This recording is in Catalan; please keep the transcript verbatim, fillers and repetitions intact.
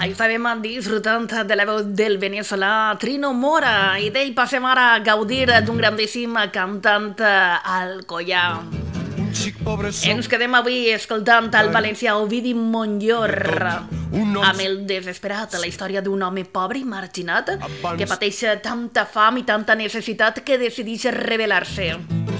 Estàvem disfrutant de la veu del veneçolà Trino Mora i d'ell passem ara a gaudir d'un grandíssim cantant alcoià. Ens quedem avui escoltant el valencià Ovidi Montllor amb el Desesperat, la història d'un home pobre i marginat que pateix tanta fam i tanta necessitat que decideix rebel·lar-se.